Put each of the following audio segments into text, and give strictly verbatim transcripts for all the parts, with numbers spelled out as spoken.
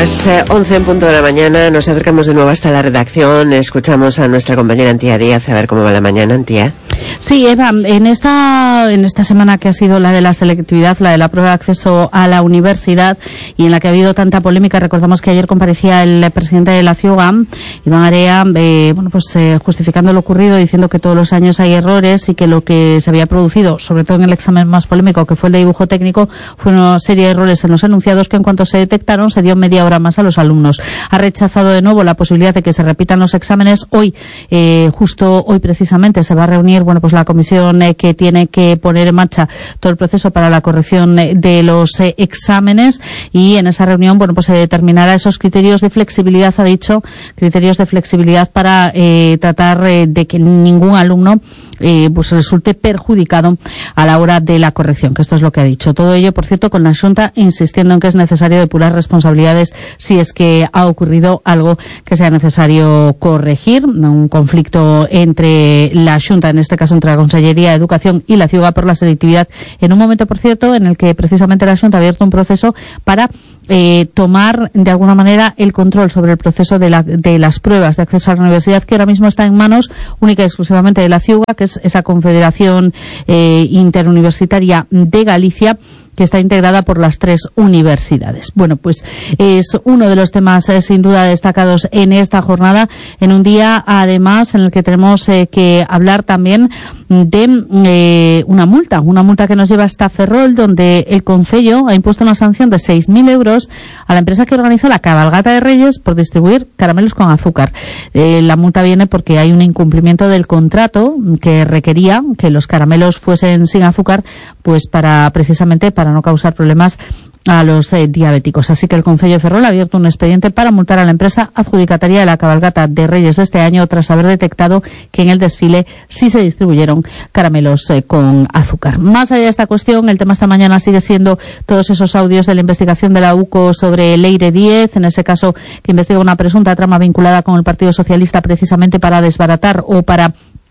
Las eh, once en punto de la mañana nos acercamos de nuevo hasta la redacción. Escuchamos a nuestra compañera Antía Díaz a ver cómo va la mañana, Antía. Sí, Eva, en esta en esta semana que ha sido la de la selectividad, la de la prueba de acceso a la universidad y en la que ha habido tanta polémica, recordamos que ayer comparecía el presidente de la Ciuga, Iván Area, eh, bueno, pues eh, justificando lo ocurrido, diciendo que todos los años hay errores y que lo que se había producido, sobre todo en el examen más polémico, que fue el de dibujo técnico, fue una serie de errores en los enunciados que en cuanto se detectaron se dio media hora más a los alumnos. Ha rechazado de nuevo la posibilidad de que se repitan los exámenes. Hoy, eh, justo hoy precisamente, se va a reunir, bueno, pues la comisión eh, que tiene que poner en marcha todo el proceso para la corrección eh, de los eh, exámenes, y en esa reunión, bueno, pues se determinará esos criterios de flexibilidad, ha dicho, criterios de flexibilidad para eh, tratar eh, de que ningún alumno eh, pues resulte perjudicado a la hora de la corrección, que esto es lo que ha dicho. Todo ello, por cierto, con la Xunta insistiendo en que es necesario depurar responsabilidades si es que ha ocurrido algo que sea necesario corregir, un conflicto entre la Xunta, en este caso entre la Consellería de Educación y la Ciuga por la selectividad, en un momento, por cierto, en el que precisamente la Xunta ha abierto un proceso para eh, tomar de alguna manera el control sobre el proceso de, la, de las pruebas de acceso a la universidad, que ahora mismo está en manos única y exclusivamente de la Ciuga, que es esa Confederación eh, Interuniversitaria de Galicia, que está integrada por las tres universidades. Bueno, pues es uno de los temas eh, sin duda destacados en esta jornada, en un día además en el que tenemos eh, que hablar también de eh, una multa, una multa que nos lleva hasta Ferrol, donde el Concello ha impuesto una sanción de seis mil euros a la empresa que organizó la cabalgata de Reyes por distribuir caramelos con azúcar. Eh, la multa viene porque hay un incumplimiento del contrato que requería que los caramelos fuesen sin azúcar, pues para precisamente para para no causar problemas a los eh, diabéticos. Así que el Concello de Ferrol ha abierto un expediente para multar a la empresa adjudicataria de la cabalgata de Reyes de este año, tras haber detectado que en el desfile sí se distribuyeron caramelos eh, con azúcar. Más allá de esta cuestión, el tema esta mañana sigue siendo todos esos audios de la investigación de la U C O sobre Leire Díez, en ese caso que investiga una presunta trama vinculada con el Partido Socialista precisamente para desbaratar o para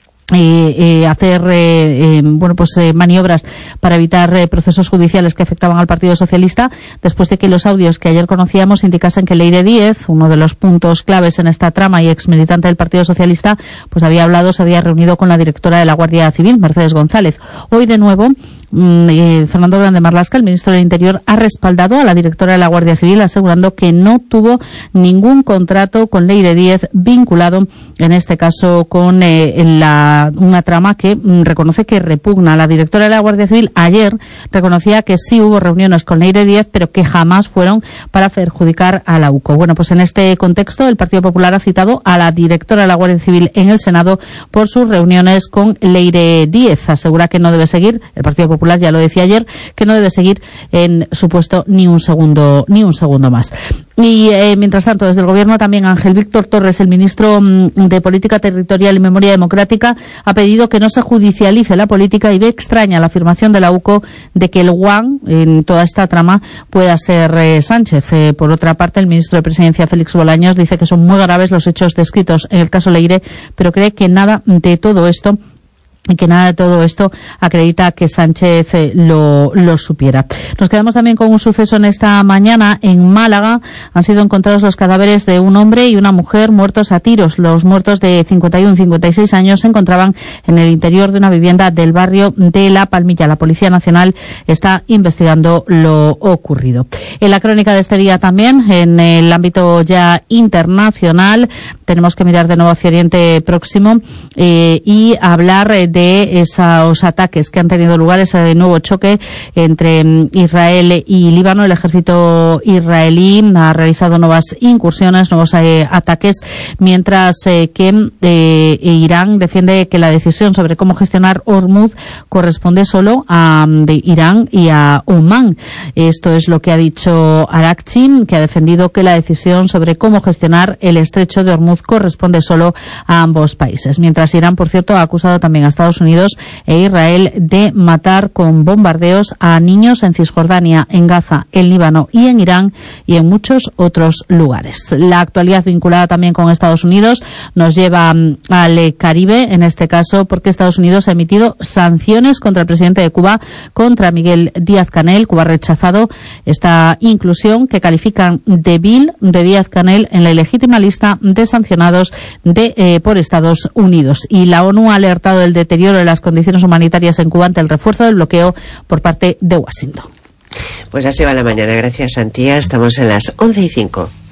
Eh, eh, hacer eh, eh, bueno pues eh, maniobras para evitar eh, procesos judiciales que afectaban al Partido Socialista, después de que los audios que ayer conocíamos indicasen que Leire Díez, uno de los puntos claves en esta trama y ex militante del Partido Socialista, pues había hablado, se había reunido con la directora de la Guardia Civil, Mercedes González. Hoy de nuevo mm, eh, Fernando Grande Marlaska, el ministro del Interior, ha respaldado a la directora de la Guardia Civil, asegurando que no tuvo ningún contrato con Leire Díez vinculado, en este caso, con eh, la una trama que mm, reconoce que repugna. La directora de la Guardia Civil ayer reconocía que sí hubo reuniones con Leire Díez, pero que jamás fueron para perjudicar a la U C O. Bueno, pues en este contexto el Partido Popular ha citado a la directora de la Guardia Civil en el Senado por sus reuniones con Leire Díez. Asegura que no debe seguir, el Partido Popular ya lo decía ayer, que no debe seguir en su puesto ni un segundo, ni un segundo más. Y eh, mientras tanto, desde el Gobierno también Ángel Víctor Torres, el ministro mm, de Política Territorial y Memoria Democrática, ha pedido que no se judicialice la política y ve extraña la afirmación de la U C O de que el guan en toda esta trama pueda ser eh, Sánchez. Eh, por otra parte, el ministro de Presidencia, Félix Bolaños, dice que son muy graves los hechos descritos en el caso Leire, pero cree que nada de todo esto y que nada de todo esto acredita que Sánchez eh, lo, lo supiera. Nos quedamos también con un suceso en esta mañana en Málaga. Han sido encontrados los cadáveres de un hombre y una mujer muertos a tiros. Los muertos de cincuenta y uno y cincuenta y seis años se encontraban en el interior de una vivienda del barrio de La Palmilla. La Policía Nacional está investigando lo ocurrido. En la crónica de este día también, en el ámbito ya internacional, tenemos que mirar de nuevo hacia Oriente Próximo eh, y hablar eh, de esos ataques que han tenido lugar, ese nuevo choque entre Israel y Líbano. El ejército israelí ha realizado nuevas incursiones, nuevos eh, ataques, mientras eh, que eh, Irán defiende que la decisión sobre cómo gestionar Hormuz corresponde solo a de Irán y a Omán. Esto es lo que ha dicho Arakchi, que ha defendido que la decisión sobre cómo gestionar el estrecho de Hormuz corresponde solo a ambos países. Mientras Irán, por cierto, ha acusado también a Estados Estados Unidos e Israel de matar con bombardeos a niños en Cisjordania, en Gaza, en Líbano y en Irán y en muchos otros lugares. La actualidad vinculada también con Estados Unidos nos lleva al Caribe, en este caso porque Estados Unidos ha emitido sanciones contra el presidente de Cuba, contra Miguel Díaz-Canel. Cuba ha rechazado esta inclusión que califican de vil de Díaz-Canel en la ilegítima lista de sancionados de, eh, por Estados Unidos. Y la ONU ha alertado del deterioro de las condiciones humanitarias en Cuba ante el refuerzo del bloqueo por parte de Washington. Pues así va la mañana. Gracias, Antía. Estamos en las once y cinco.